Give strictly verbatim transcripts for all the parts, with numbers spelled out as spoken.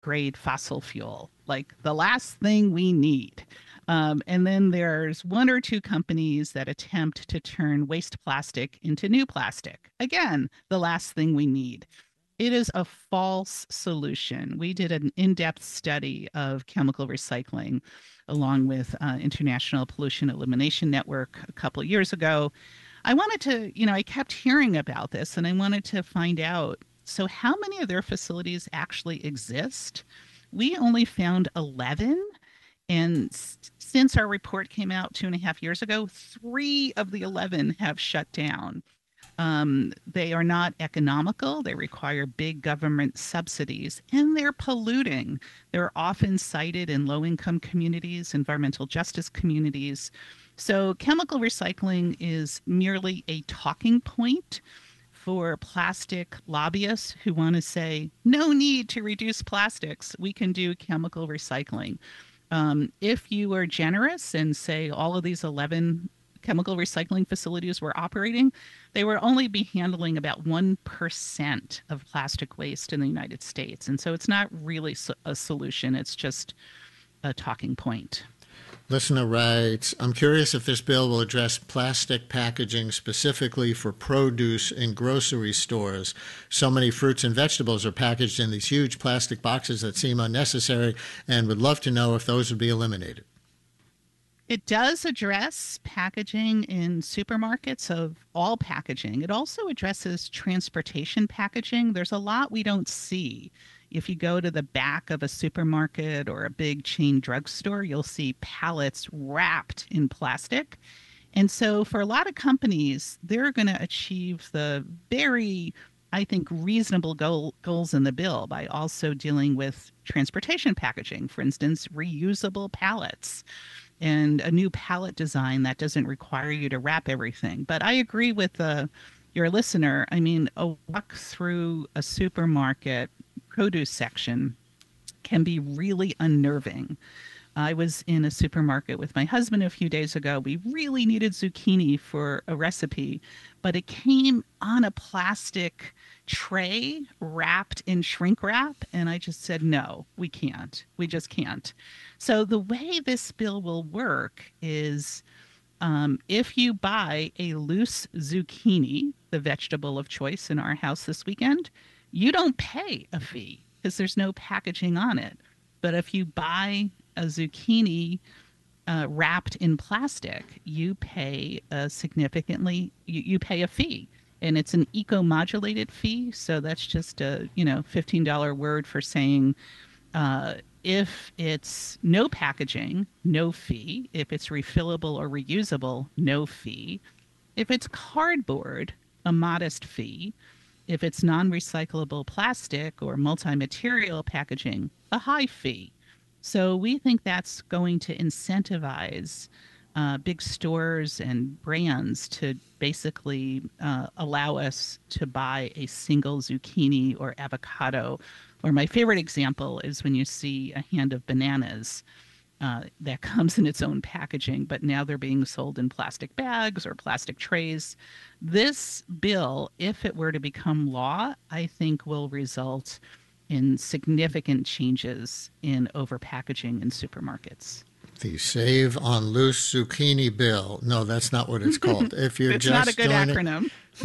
grade fossil fuel, like the last thing we need. Um, and then there's one or two companies that attempt to turn waste plastic into new plastic. Again, the last thing we need. It is a false solution. We did an in depth study of chemical recycling along with uh, International Pollution Elimination Network a couple of years ago. I wanted to, you know, I kept hearing about this and I wanted to find out, so how many of their facilities actually exist? We only found eleven. And s- since our report came out two and a half years ago, three of the eleven have shut down. Um, they are not economical. They require big government subsidies and they're polluting. They're often cited in low income communities, environmental justice communities. So, chemical recycling is merely a talking point for plastic lobbyists who want to say, no need to reduce plastics. We can do chemical recycling. Um, if you are generous and say all of these eleven chemical recycling facilities were operating, they would only be handling about one percent of plastic waste in the United States. And so it's not really a solution, it's just a talking point. Listener writes, I'm curious if this bill will address plastic packaging specifically for produce in grocery stores. So many fruits and vegetables are packaged in these huge plastic boxes that seem unnecessary, and would love to know if those would be eliminated. It does address packaging in supermarkets of all packaging. It also addresses transportation packaging. There's a lot we don't see. If you go to the back of a supermarket or a big chain drugstore, you'll see pallets wrapped in plastic. And so, for a lot of companies, they're going to achieve the very, I think, reasonable goal, goals in the bill by also dealing with transportation packaging, for instance, reusable pallets and a new pallet design that doesn't require you to wrap everything. But I agree with uh, your listener. I mean, a walk through a supermarket produce section can be really unnerving. I was in a supermarket with my husband a few days ago. We really needed zucchini for a recipe, but it came on a plastic tray wrapped in shrink wrap. And I just said, no, we can't. We just can't. So the way this bill will work is um, if you buy a loose zucchini, the vegetable of choice in our house this weekend, you don't pay a fee because there's no packaging on it. But if you buy a zucchini uh, wrapped in plastic, you pay a significantly you, you pay a fee, and it's an eco-modulated fee. So that's just a you know fifteen dollar word for saying uh, if it's no packaging, no fee. If it's refillable or reusable, no fee. If it's cardboard, a modest fee. If it's non-recyclable plastic or multi-material packaging, a high fee. So we think that's going to incentivize uh, big stores and brands to basically uh, allow us to buy a single zucchini or avocado. Or my favorite example is when you see a hand of bananas uh, that comes in its own packaging, but now they're being sold in plastic bags or plastic trays. This bill, if it were to become law, I think will result in significant changes in overpackaging in supermarkets. The Save on Loose Zucchini Bill. No, that's not what it's called. If you're It's not a just good joining, acronym.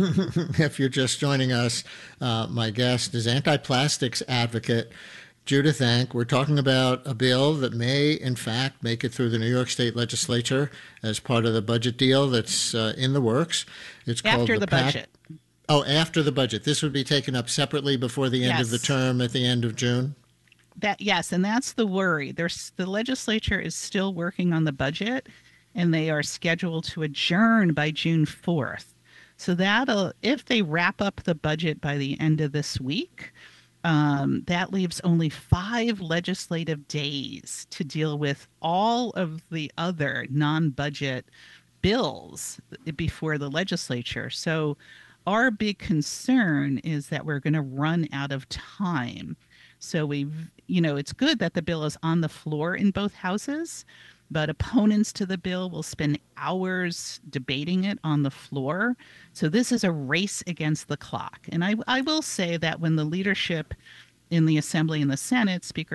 if you're just joining us, uh, my guest is anti-plastics advocate Judith Enck. We're talking about a bill that may, in fact, make it through the New York State Legislature as part of the budget deal that's uh, in the works. It's called After the, the Pac- budget. Oh, after the budget. This would be taken up separately before the end of the Yes. term at the end of June? That yes, and that's the worry. There's the legislature is still working on the budget, and they are scheduled to adjourn by June fourth. So that'll if they wrap up the budget by the end of this week, um, that leaves only five legislative days to deal with all of the other non-budget bills before the legislature. So our big concern is that we're going to run out of time. So we've, you know, it's good that the bill is on the floor in both houses, but opponents to the bill will spend hours debating it on the floor. So this is a race against the clock. And I, I will say that when the leadership in the Assembly and the Senate, Speaker